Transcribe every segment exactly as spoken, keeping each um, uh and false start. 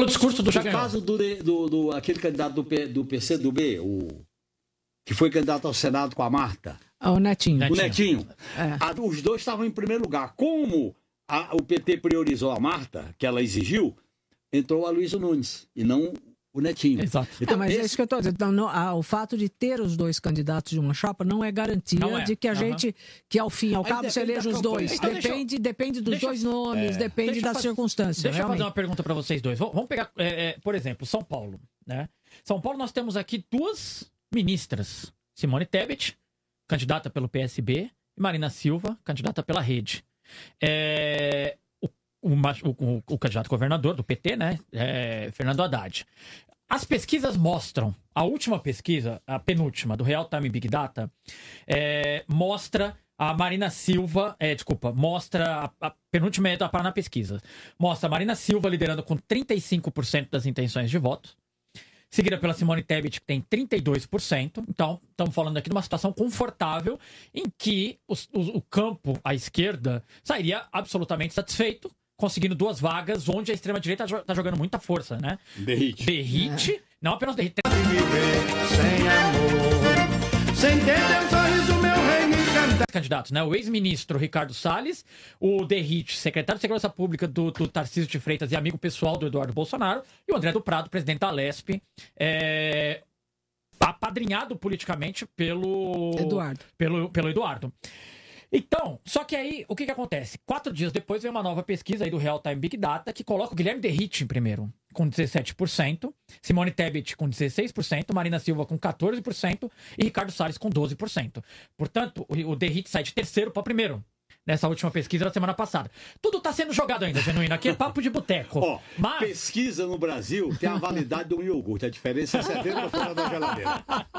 do discurso do Jagão. No caso do, do, do aquele candidato do, P, do P C do B, o, que foi candidato ao Senado com a Marta. O Netinho. O Netinho. É. A, os dois estavam em primeiro lugar. Como a, o P T priorizou a Marta, que ela exigiu, entrou a Luísa Nunes e não o Netinho. Exato. Então, é, mas esse... é isso que eu estou dizendo. Então, não, a, o fato de ter os dois candidatos de uma chapa não é garantia não é. de que a uhum. gente, que ao fim e ao Aí cabo, se eleja os dois. Então, depende, eu... depende dos deixa... dois nomes, é. depende das fazer... circunstâncias. Deixa realmente. eu fazer uma pergunta para vocês dois. Vamos pegar, é, é, por exemplo, São Paulo. Né? São Paulo, nós temos aqui duas ministras. Simone Tebet, candidata pelo P S B, e Marina Silva, candidata pela Rede. É... O, o, o candidato governador do P T, né, é Fernando Haddad. As pesquisas mostram, a última pesquisa, a penúltima, do Real Time Big Data, é, mostra a Marina Silva, é, desculpa, mostra, a, a penúltima é da Paraná Pesquisa, mostra a Marina Silva liderando com trinta e cinco por cento das intenções de voto, seguida pela Simone Tebet, que tem trinta e dois por cento. Então, estamos falando aqui de uma situação confortável em que os, os, o campo à esquerda sairia absolutamente satisfeito, conseguindo duas vagas, onde a extrema-direita está jogando muita força, né? Derrite. Derrite, é. não apenas derrite. Sem amor, sem ter teu sorriso, meu rei me encanta. Candidatos, né? O ex-ministro Ricardo Salles, o Derrite, secretário de Segurança Pública do, do Tarcísio de Freitas e amigo pessoal do Eduardo Bolsonaro, e o André do Prado, presidente da Alesp, é... apadrinhado politicamente pelo Eduardo. Pelo, pelo Eduardo. Então, só que aí, o que que acontece? Quatro dias depois vem uma nova pesquisa aí do Real Time Big Data que coloca o Guilherme Derrite em primeiro, com dezessete por cento, Simone Tebet com dezesseis por cento, Marina Silva com quatorze por cento e Ricardo Salles com doze por cento. Portanto, o, o Derrite sai de terceiro para primeiro. Nessa última pesquisa da semana passada. Tudo está sendo jogado ainda, Genuíno. Aqui é papo de boteco. Ó, mas... pesquisa no Brasil tem a validade de um iogurte. A diferença é você dentro ou fora da geladeira.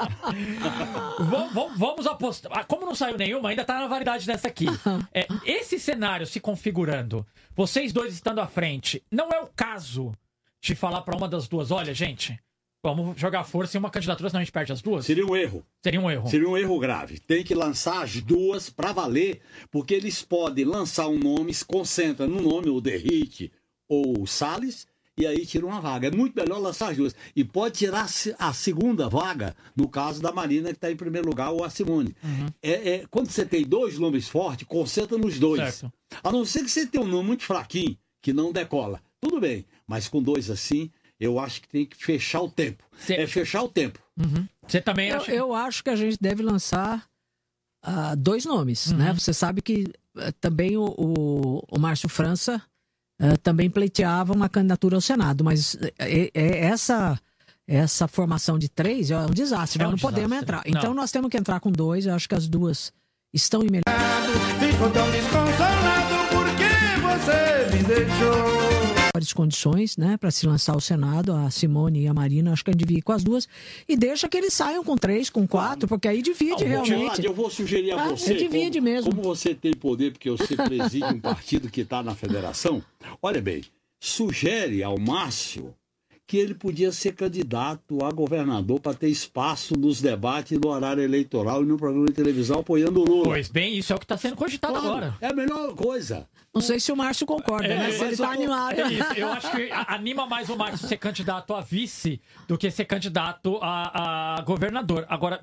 vamos, vamos apostar. Como não saiu nenhuma, ainda está na validade dessa aqui. É, esse cenário se configurando, vocês dois estando à frente, não é o caso de falar para uma das duas, olha, gente, vamos jogar força em uma candidatura, senão a gente perde as duas? Seria um erro. Seria um erro. Seria um erro grave. Tem que lançar as duas para valer, porque eles podem lançar um nome, se concentra no nome, o Derrite ou o Salles, e aí tira uma vaga. É muito melhor lançar as duas. E pode tirar a segunda vaga, no caso da Marina, que está em primeiro lugar, ou a Simone. Uhum. É, é, quando você tem dois nomes fortes, concentra nos dois. Certo. A não ser que você tenha um nome muito fraquinho, que não decola. Tudo bem, mas com dois assim... Eu acho que tem que fechar o tempo. Cê... É fechar o tempo. Uhum. Você também eu, acha? Eu acho que a gente deve lançar uh, dois nomes, uhum. né? Você sabe que uh, também o, o, o Márcio França uh, também pleiteava uma candidatura ao Senado, mas uh, é, é essa, essa formação de três é um desastre, é nós um não desastre. podemos entrar. Não. Então nós temos que entrar com dois, eu acho que as duas estão em melhor. Fico tão desconsolado porque você me deixou. Condições, né, para se lançar ao Senado, a Simone e a Marina, acho que a gente devia ir com as duas, e deixa que eles saiam com três, com quatro, porque aí divide não, realmente. Eu vou sugerir a ah, você, divide como, mesmo. como você tem poder, porque você preside um partido que está na federação, olha bem, sugere ao Márcio que ele podia ser candidato a governador para ter espaço nos debates no horário eleitoral e no programa de televisão apoiando o Lula. Pois bem, isso é o que está sendo cogitado claro, agora. É a melhor coisa. Não sei se o Márcio concorda, é, né? Se ele está animado. É isso. Eu acho que anima mais o Márcio ser candidato a vice do que ser candidato a, a governador. Agora,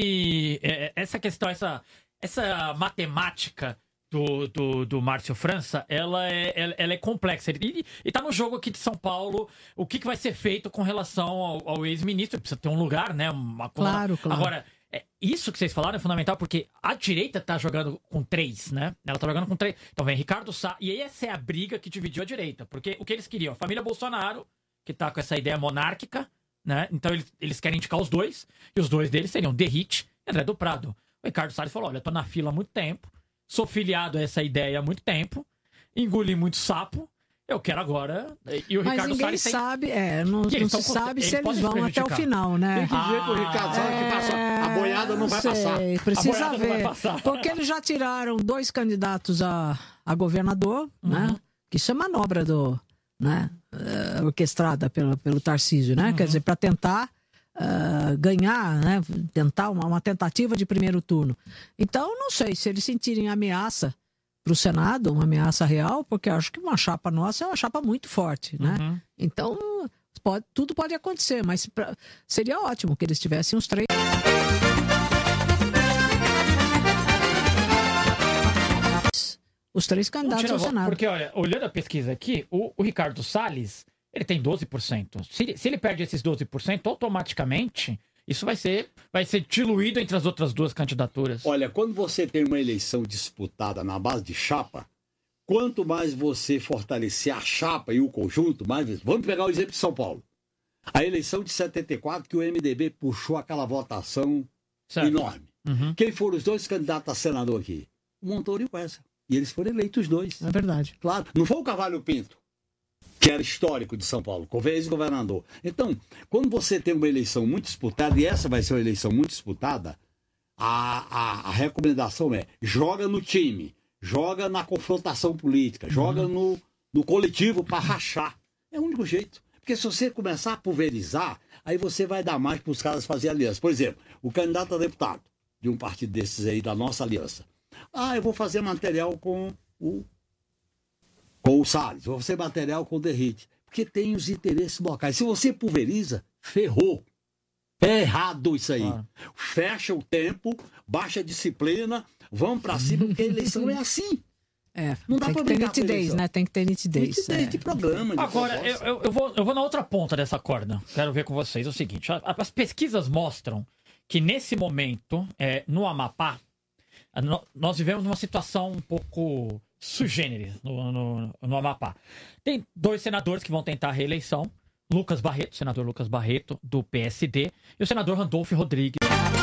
me essa questão, essa, essa matemática do, do, do Márcio França, ela é, ela, ela é complexa. E está no jogo aqui de São Paulo o que, que vai ser feito com relação ao, ao ex-ministro. Precisa ter um lugar, né? Uma, claro, claro. Agora... É, isso que vocês falaram é fundamental, porque a direita tá jogando com três, né? Ela tá jogando com três. Então vem Ricardo Salles. E essa é a briga que dividiu a direita. Porque o que eles queriam? A família Bolsonaro, que tá com essa ideia monárquica, né? Então eles, eles querem indicar os dois. E os dois deles seriam Derrite e André do Prado. O Ricardo Salles falou: olha, eu tô na fila há muito tempo. Sou filiado a essa ideia há muito tempo. Engoli muito sapo. Eu quero agora. E o Mas Ricardo ninguém Salles sabe, tem... é, não, não se sabe se eles vão até o final, né? Tem que dizer que o Ricardo Salles que passou. A boiada não vai sei, passar. Precisa ver. Porque eles já tiraram dois candidatos a, a governador, uhum. né? Que isso é manobra do, né? Uh, orquestrada pelo, pelo Tarcísio, né? Uhum. Quer dizer, para tentar uh, ganhar, né? Tentar uma, uma tentativa de primeiro turno. Então, não sei se eles sentirem ameaça para o Senado, uma ameaça real, porque eu acho que uma chapa nossa é uma chapa muito forte, né? Uhum. Então, pode, tudo pode acontecer, mas pra, seria ótimo que eles tivessem os três. Os três candidatos ao Senado. Porque, olha, olhando a pesquisa aqui, o, o Ricardo Salles, ele tem doze por cento. Se, se ele perde esses doze por cento, automaticamente, isso vai ser, vai ser diluído entre as outras duas candidaturas. Olha, quando você tem uma eleição disputada na base de chapa, quanto mais você fortalecer a chapa e o conjunto, mais... Vamos pegar o exemplo de São Paulo. A eleição de setenta e quatro, que o M D B puxou aquela votação certo. Enorme. Uhum. Quem foram os dois candidatos a senador aqui? O Montoro e o Quercia. E eles foram eleitos os dois. É verdade. Claro. Não foi o Cavalho Pinto, que era histórico de São Paulo, ex-governador. Então, quando você tem uma eleição muito disputada, e essa vai ser uma eleição muito disputada, a, a, a recomendação é: joga no time, joga na confrontação política, joga uhum. no, no coletivo para rachar. É o único jeito. Porque se você começar a pulverizar, aí você vai dar mais para os caras fazerem aliança. Por exemplo, o candidato a deputado de um partido desses aí, da nossa aliança. Ah, eu vou fazer material com o, com o Salles, vou fazer material com o Derrite. Porque tem os interesses locais. Se você pulveriza, ferrou. É errado isso aí. Ah. Fecha o tempo, baixa a disciplina, vamos para cima, porque a eleição é assim. É, não dá tem pra que ter nitidez, né? Tem que ter nitidez. Nitidez é. de programa. De Agora, eu, eu, eu, vou, eu vou na outra ponta dessa corda. Quero ver com vocês o seguinte. A, as pesquisas mostram que nesse momento, é, no Amapá, nós vivemos uma situação um pouco sui generis no, no, no Amapá. Tem dois senadores que vão tentar a reeleição. Lucas Barreto, senador Lucas Barreto, do P S D, e o senador Randolfo Rodrigues.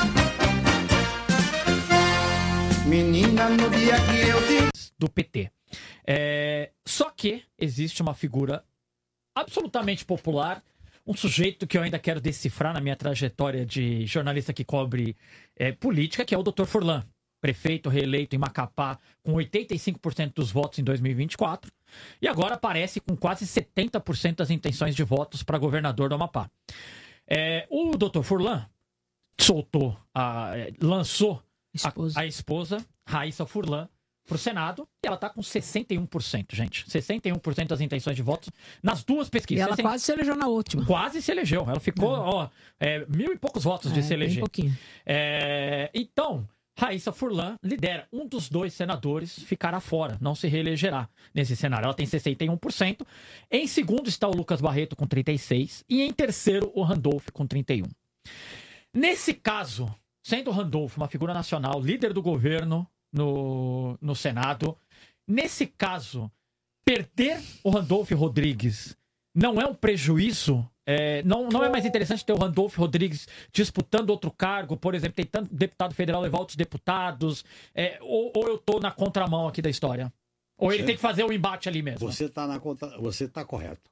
Menina, no dia que eu te... do P T. É, só que existe uma figura absolutamente popular, um sujeito que eu ainda quero decifrar na minha trajetória de jornalista que cobre é, política, que é o doutor Furlan. Prefeito reeleito em Macapá com oitenta e cinco por cento dos votos em dois mil e vinte e quatro. E agora aparece com quase setenta por cento das intenções de votos para governador do Amapá. É, o doutor Furlan soltou, a, lançou esposa. A, a esposa, Raíssa Furlan, para o Senado. E ela está com sessenta e um por cento, gente. sessenta e um por cento das intenções de votos nas duas pesquisas. E ela sessenta... quase se elegeu na última. Quase se elegeu. Ela ficou, é. ó, é, mil e poucos votos é, de se eleger. Bem pouquinho. É, então... Raíssa Furlan lidera. Um dos dois senadores ficará fora, não se reelegerá nesse cenário. Ela tem sessenta e um por cento. Em segundo está o Lucas Barreto com trinta e seis por cento. E em terceiro o Randolfo com trinta e um por cento. Nesse caso, sendo o Randolfo uma figura nacional, líder do governo no, no Senado, nesse caso, perder o Randolfo Rodrigues não é um prejuízo? É, não, não é mais interessante ter o Randolfo Rodrigues disputando outro cargo, por exemplo, tentando deputado federal levar outros deputados, é, ou, ou eu tô na contramão aqui da história? Ou você, ele tem que fazer o embate ali mesmo? Você tá, na contra... você tá correto.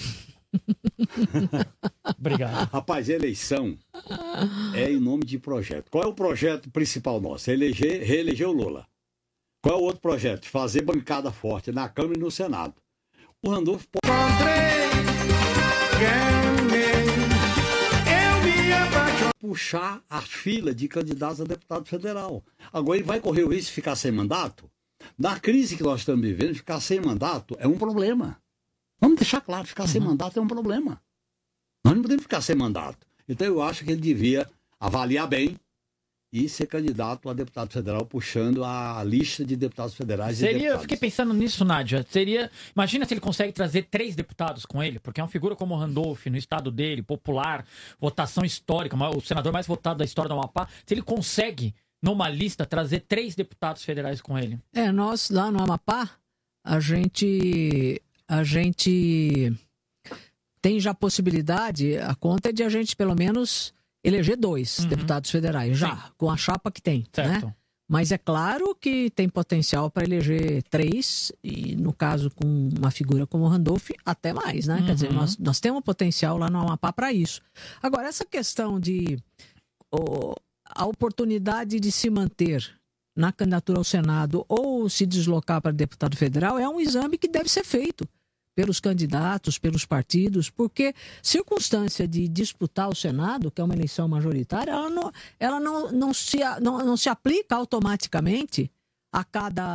Obrigado. Rapaz, eleição é em nome de projeto. Qual é o projeto principal nosso? Eleger, reeleger o Lula. Qual é o outro projeto? Fazer bancada forte na Câmara e no Senado. O Randolfo pode... puxar a fila de candidatos a deputado federal. Agora ele vai correr o risco de ficar sem mandato? Na crise que nós estamos vivendo, ficar sem mandato é um problema. Vamos deixar claro, ficar uhum. sem mandato é um problema. Nós não podemos ficar sem mandato. Então eu acho que ele devia avaliar bem e ser candidato a deputado federal, puxando a lista de deputados federais. Seria, e deputados. Eu fiquei pensando nisso, Nádia. Seria, imagina se ele consegue trazer três deputados com ele, porque é uma figura como o Randolfo, no estado dele, popular, votação histórica, o senador mais votado da história do Amapá. Se ele consegue, numa lista, trazer três deputados federais com ele. É, nós lá no Amapá, a gente, a gente tem já possibilidade, a conta é de a gente pelo menos... eleger dois uhum. deputados federais, já, Sim. com a chapa que tem, certo. né? Mas é claro que tem potencial para eleger três, e no caso com uma figura como o Randolfo, até mais, né? Uhum. Quer dizer, nós, nós temos potencial lá no Amapá para isso. Agora, essa questão de oh, a oportunidade de se manter na candidatura ao Senado ou se deslocar para deputado federal é um exame que deve ser feito pelos candidatos, pelos partidos, porque circunstância de disputar o Senado, que é uma eleição majoritária, ela não, ela não, não, se, não, não se aplica automaticamente a cada,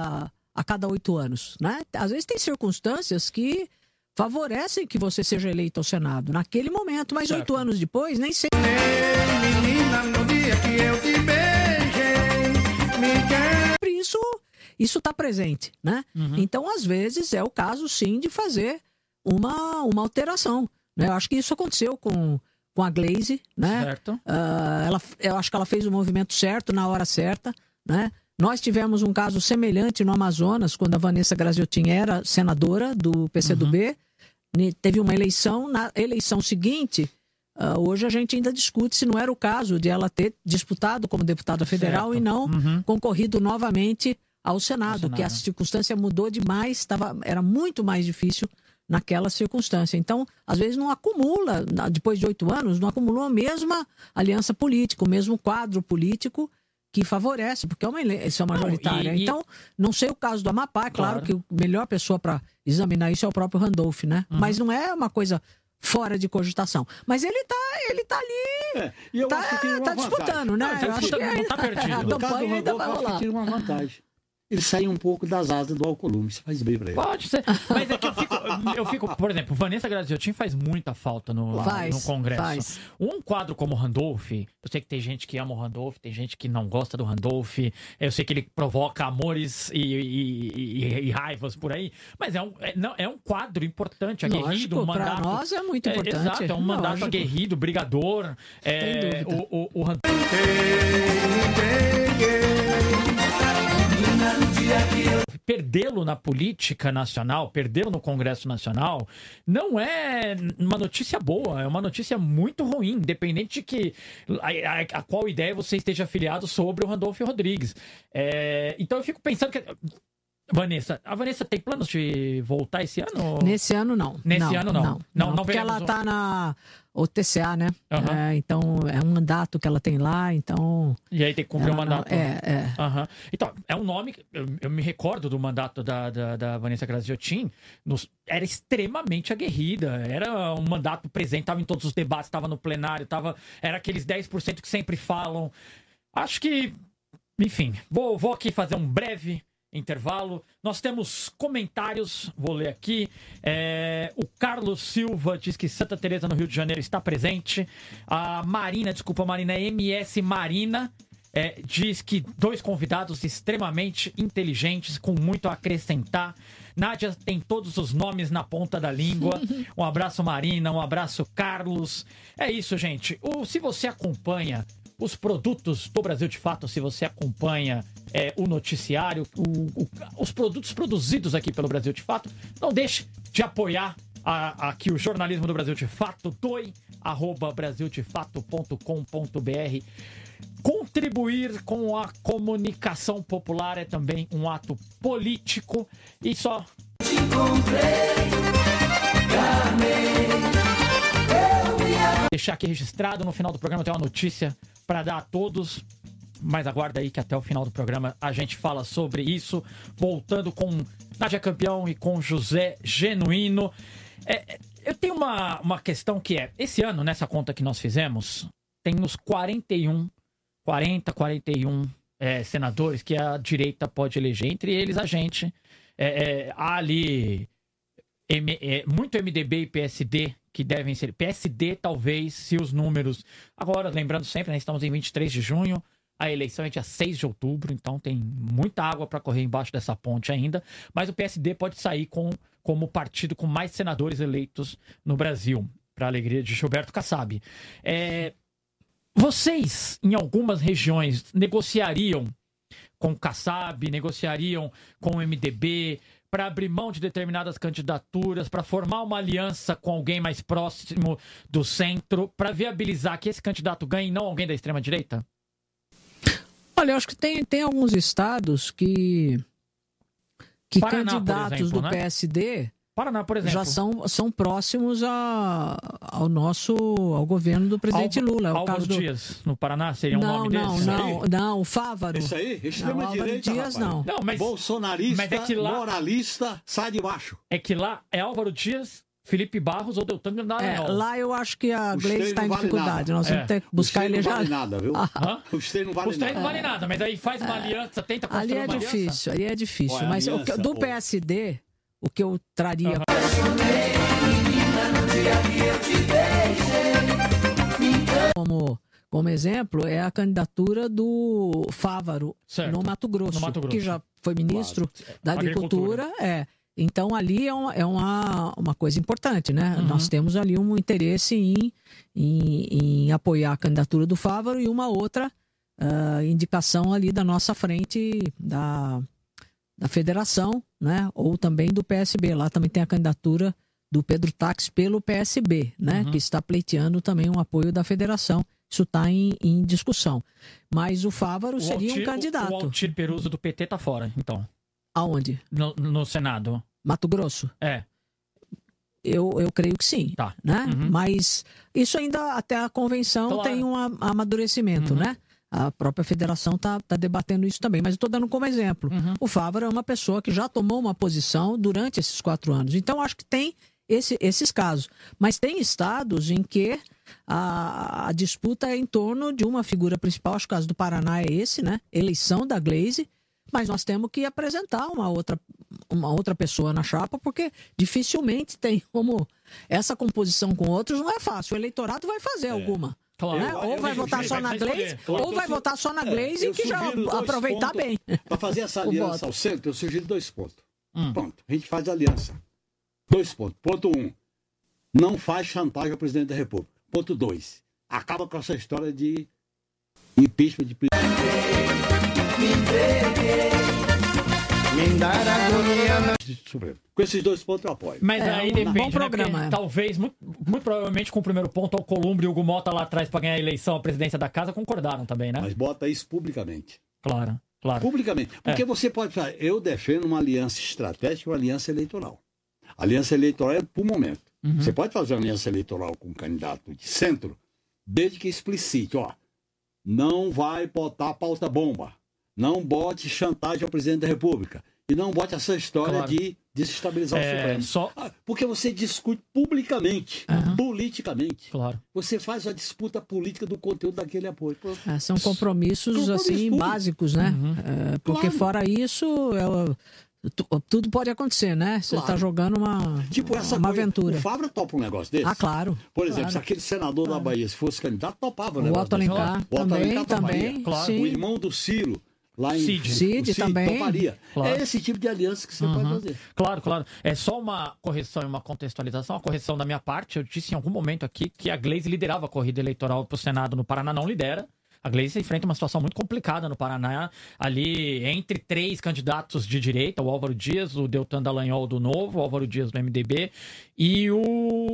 a cada oito anos, né? Às vezes tem circunstâncias que favorecem que você seja eleito ao Senado naquele momento, mas oito anos depois, nem sempre. Ei, menina, no dia que eu te beijei, me quer... Isso isso está presente, né? Uhum. Então, às vezes, é o caso, sim, de fazer uma, uma alteração, né? Eu acho que isso aconteceu com, com a Glaze, né? Certo. Uh, ela, eu acho que ela fez o movimento certo na hora certa, né? Nós tivemos um caso semelhante no Amazonas, quando a Vanessa Graziotin era senadora do P C do B. Uhum. Teve uma eleição, na eleição seguinte, uh, hoje a gente ainda discute se não era o caso de ela ter disputado como deputada federal certo. e não Uhum. concorrido novamente ao Senado, ao Senado, que a circunstância mudou demais, tava, era muito mais difícil naquela circunstância. Então, às vezes não acumula, depois de oito anos, não acumulou a mesma aliança política, o mesmo quadro político que favorece, porque é uma eleição majoritária. Não, e, e... Então, não sei o caso do Amapá, é claro, claro. que a melhor pessoa para examinar isso é o próprio Randolph, né? Uhum. Mas não é uma coisa fora de cogitação. Mas ele tá, ele tá ali, é, e eu tá, acho que tem uma tá disputando, vantagem. né? Não, eu acho que não tá perdido. a No caso do campanha ainda vai Randolph, eu acho rolar. que tira uma vantagem. Ele sai um pouco das asas do Alcolumbre, isso faz bem pra ele. Pode ser. Mas é que eu fico, eu fico por exemplo, Vanessa Graziotin faz muita falta no, faz, no Congresso. Faz. Um quadro como o Randolph, eu sei que tem gente que ama o Randolph, tem gente que não gosta do Randolph, eu sei que ele provoca amores e, e, e, e raivas por aí, mas é um, é, não, é um quadro importante, aguerrido, Lógico, um mandato. pra nós é muito importante. É, exato, é um mandato Lógico. aguerrido, brigador. É, o, o, o Randolph. Perdê-lo na política nacional, perdê-lo no Congresso Nacional, não é uma notícia boa, é uma notícia muito ruim, independente de que a, a, a qual ideia você esteja afiliado sobre o Randolph Rodrigues. É, então eu fico pensando que... Vanessa, a Vanessa tem planos de voltar esse ano? Nesse ano, não. Nesse não, ano, não. Não, não, não porque ela um... tá na O T C A, né? Uhum. É, então, é um mandato que ela tem lá, então... E aí tem que cumprir o mandato. Não, é, é. Uhum. Então, é um nome... Eu, eu me recordo do mandato da, da, da Vanessa Graziotin. Nos, era extremamente aguerrida. Era um mandato presente, estava em todos os debates, estava no plenário, tava, era aqueles dez por cento que sempre falam. Acho que... Enfim, vou, vou aqui fazer um breve... intervalo. Nós temos comentários, vou ler aqui. É, o Carlos Silva diz que Santa Teresa no Rio de Janeiro está presente. A Marina, desculpa Marina, é M S Marina, é, diz que dois convidados extremamente inteligentes, com muito a acrescentar. Nádia tem todos os nomes na ponta da língua. Um abraço Marina, um abraço Carlos. É isso, gente. O, se você acompanha os produtos do Brasil de Fato, se você acompanha é, o noticiário, o, o, os produtos produzidos aqui pelo Brasil de Fato, não deixe de apoiar a, aqui o jornalismo do Brasil de Fato, doe arroba brasil de fato ponto com ponto br. Contribuir com a comunicação popular é também um ato político. E só... Te encontrei, deixar aqui registrado, no final do programa tem uma notícia para dar a todos, mas aguarda aí que até o final do programa a gente fala sobre isso, voltando com Nádia Campeão e com José Genuíno. É, eu tenho uma, uma questão que é, esse ano, nessa conta que nós fizemos, tem uns quarenta e um, quarenta, quarenta e um é, senadores que a direita pode eleger, entre eles a gente. É, é, há ali M, é, muito M D B e P S D que devem ser. P S D, talvez, se os números... Agora, lembrando sempre, né, estamos em vinte e três de junho, a eleição é dia seis de outubro, então tem muita água para correr embaixo dessa ponte ainda, mas o P S D pode sair com, como partido com mais senadores eleitos no Brasil, para a alegria de Gilberto Kassab. É, vocês, em algumas regiões, negociariam com o Kassab, negociariam com o M D B... para abrir mão de determinadas candidaturas, para formar uma aliança com alguém mais próximo do centro, para viabilizar que esse candidato ganhe e não alguém da extrema-direita? Olha, eu acho que tem, tem alguns estados que, que Paraná, candidatos exemplo, do né? P S D Paraná, por exemplo. já são, são próximos a, ao nosso ao governo do presidente Álvaro, Lula. É o Álvaro caso do... Dias, no Paraná, seria um não, nome não, desse? não, não, o Fávaro. Isso aí, extrema Álvaro direita, Dias, rapaz. não. Não, mas, Bolsonarista, mas é que lá, moralista, sai de baixo. é que lá é Álvaro Dias, Felipe Barros ou Deltan É, Dallagnol. lá eu acho que a Os Gleice três está não em vale dificuldade. nada. Nós vamos É. ter que buscar Os ele três não já. vale nada, viu? Hã? Os três não vale Os três não nada. vale nada, mas aí faz uma aliança, tenta construir Ali é uma aliança. difícil, aí é difícil. Olha, Mas o aliança, que- do pô. P S D, o que eu traria Aham. como, como exemplo é a candidatura do Fávaro Certo. no Mato Grosso, No Mato Grosso. que já foi ministro da Agricultura. Agricultura. É. Então ali é, uma, é uma, uma coisa importante, né? Uhum. Nós temos ali um interesse em, em, em apoiar a candidatura do Fávaro e uma outra ah, indicação ali da nossa frente da, da federação, né? Ou também do P S B. Lá também tem a candidatura do Pedro Tax pelo P S B, né? Uhum. Que está pleiteando também um apoio da federação. Isso está em, em discussão. Mas o Fávaro O seria Altir- um candidato. O Altir Peruso do P T tá fora, então. Aonde? No, no Senado. Mato Grosso? É, Eu, eu creio que sim. tá. Né? Uhum. Mas isso ainda até a convenção Claro. tem um a- amadurecimento, Uhum. né? A própria federação está tá debatendo isso também. Mas eu estou dando como exemplo. Uhum. O Fávaro é uma pessoa que já tomou uma posição durante esses quatro anos. Então, acho que tem esse- esses casos. Mas tem estados em que a, a disputa é em torno de uma figura principal. Acho que o caso do Paraná é esse, né? Eleição da Gleice. Mas nós temos que apresentar uma outra, uma outra pessoa na chapa, porque dificilmente tem como. Essa composição com outros não é fácil. O eleitorado vai fazer alguma. Claro. Né? Eu- Ou eu- vai eu- votar eu- só vai na escolher. Gleice, Claro. ou vai Eu su- votar só na É, Gleice eu e que já sugiro dois aproveitar pontos. bem. Para fazer essa O aliança voto. ao centro, eu sugiro dois pontos. Hum. Pronto, a gente faz aliança. Dois pontos. Ponto um, não faz chantagem ao presidente da República. Ponto dois, acaba com essa história de impeachment de Me dar agonia. presidente Supremo. Com esses dois pontos eu apoio. Mas É, aí um depende, bom né? programa, Porque é. talvez, muito, muito provavelmente com o primeiro ponto, o Columbre e o Hugo Mota lá atrás para ganhar a eleição, a presidência da casa, concordaram também, né? Mas bota isso publicamente. Claro, claro. Publicamente. Porque É. você pode falar, eu defendo uma aliança estratégica e uma aliança eleitoral. Aliança eleitoral é por momento. Uhum. Você pode fazer uma aliança eleitoral com um candidato de centro, desde que explicite, ó, não vai botar pauta bomba, não bote chantagem ao presidente da República e não bote essa história Claro. de desestabilizar É, o Supremo. só- Ah, porque você discute publicamente, Uhum. politicamente. Claro. Você faz a disputa política do conteúdo daquele apoio. Pô, É, são compromissos Compromisso assim público. básicos, né? Uhum. É, porque Claro. fora isso, é, o- tu- tudo pode acontecer, né? Você está Claro. jogando uma, Tipo essa uma coisa, aventura. O Fábio topa um negócio desse? Ah, claro. Por exemplo, claro. se aquele senador da Bahia, se fosse candidato, topava o O negócio Otto desse. Alencar O Otto também, Alencar toparia. também. Claro. Sim. O irmão do Ciro, lá em Cid. o Cid também. toparia. Claro. É esse tipo de aliança que você Uhum. pode fazer. Claro, claro. É só uma correção e uma contextualização. A correção da minha parte, eu disse em algum momento aqui que a Gleice liderava a corrida eleitoral para o Senado no Paraná, não lidera. A Gleice enfrenta uma situação muito complicada no Paraná, ali entre três candidatos de direita, o Álvaro Dias, o Deltan Dallagnol do Novo, o Álvaro Dias do M D B e o...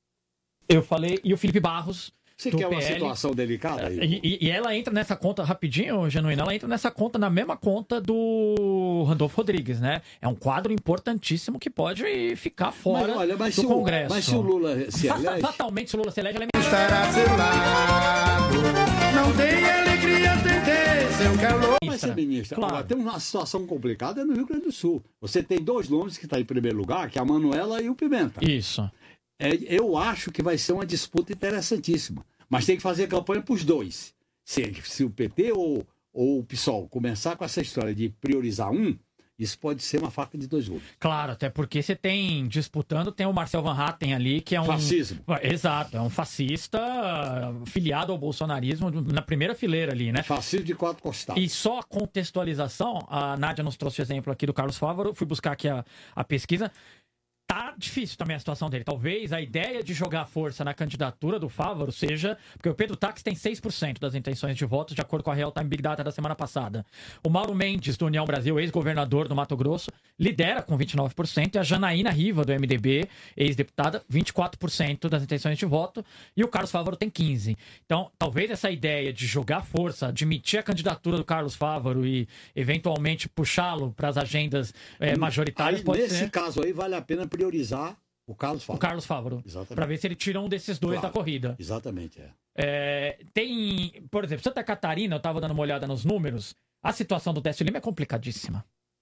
Eu falei... E o Felipe Barros Você do quer uma P L. situação delicada aí? E, e- e ela entra nessa conta, rapidinho, Genuíno, ela entra nessa conta, na mesma conta do Randolfo Rodrigues, né? É um quadro importantíssimo que pode ficar fora Mas, olha, mas do se o, Congresso. mas se o Lula se Fa- elege... Fatalmente, se o Lula se elege, ela é Estará selado. Não tem alegria sem ter seu calor. Vai ser ministra. Claro. Agora, tem uma situação complicada no Rio Grande do Sul. Você tem dois nomes que estão em primeiro lugar, que é a Manuela e o Pimenta. Isso. É, eu acho que vai ser uma disputa interessantíssima. Mas tem que fazer campanha para os dois. Se, se o P T ou, ou o PSOL começar com essa história de priorizar um, isso pode ser uma faca de dois gumes. Claro, até porque você tem, disputando, tem o Marcel Van Hatten ali, que é um... Fascismo. Exato, é um fascista filiado ao bolsonarismo na primeira fileira ali, né? Fascismo de quatro costados. E só a contextualização, a Nádia nos trouxe o exemplo aqui do Carlos Fávaro, fui buscar aqui a, a pesquisa. Tá difícil também a situação dele. Talvez a ideia de jogar força na candidatura do Fávaro seja... Porque o Pedro Tax tem seis por cento das intenções de votos, de acordo com a Real Time Big Data da semana passada. O Mauro Mendes, do União Brasil, ex-governador do Mato Grosso, lidera com vinte e nove por cento. E a Janaína Riva, do M D B, ex-deputada, vinte e quatro por cento das intenções de voto. E o Carlos Fávaro tem quinze por cento. Então, talvez essa ideia de jogar força, admitir a candidatura do Carlos Fávaro e, eventualmente, puxá-lo para as agendas eh, majoritárias, Aí, pode nesse ser... caso aí, vale a pena priorizar o Carlos O Fávaro. Carlos Fávaro. Exatamente. Pra ver se ele tira um desses dois Claro. da corrida. Exatamente, é. É, tem, por exemplo, Santa Catarina, eu tava dando uma olhada nos números, a situação do Décio Lima é complicadíssima.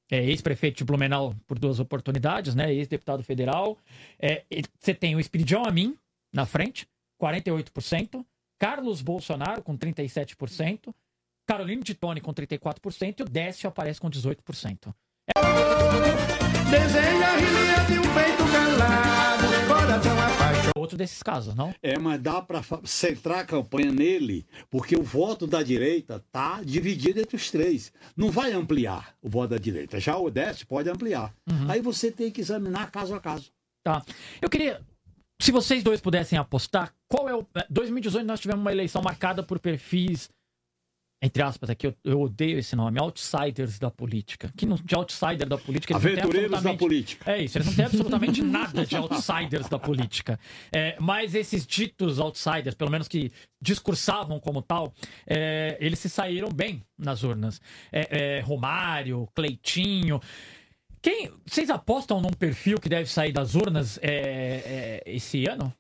é ex-prefeito de Blumenau por duas oportunidades, né? Ex-deputado federal. É, você tem o Espiridião Amin na frente, quarenta e oito por cento. Carlos Bolsonaro com trinta e sete por cento. Caroline Titone com trinta e quatro por cento. E o Décio aparece com dezoito por cento. É... Desenha a rilinha de um peito calado, coração apaixonado. Outro desses casos, não? É, mas dá para centrar a campanha nele, porque o voto da direita tá dividido entre os três. Não vai ampliar o voto da direita. Já o Décio pode ampliar. Uhum. Aí você tem que examinar caso a caso. Tá. Eu queria... Se vocês dois pudessem apostar, qual é o... dois mil e dezoito nós tivemos uma eleição marcada por perfis... Entre aspas, aqui eu, eu odeio esse nome, outsiders da política. Que não, de outsider da política... Eles Aventureiros absolutamente... da política. É isso, eles não têm absolutamente nada de outsiders da política. É, mas esses ditos outsiders, pelo menos que discursavam como tal, é, eles se saíram bem nas urnas. É, é, Romário, Cleitinho... Quem, vocês apostam num perfil que deve sair das urnas é, é, esse ano?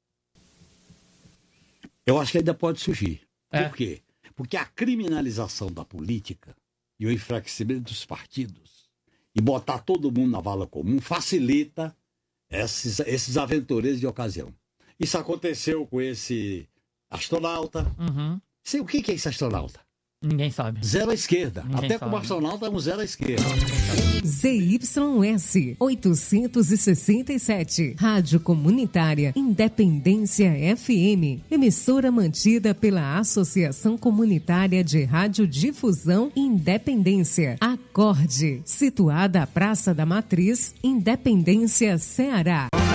Eu acho que ainda pode surgir. É. Por quê? Porque a criminalização da política e o enfraquecimento dos partidos e botar todo mundo na vala comum facilita esses, esses aventureiros de ocasião. Isso aconteceu com esse astronauta. Uhum. Sei, o que é esse astronauta? Ninguém sabe. Zero à esquerda. Ninguém Até sabe. como astronauta é um zero à esquerda. Z Y S oitocentos e sessenta e sete, Rádio Comunitária Independência F M, emissora mantida pela Associação Comunitária de Radiodifusão Independência, Acorde, situada à Praça da Matriz, Independência, Ceará.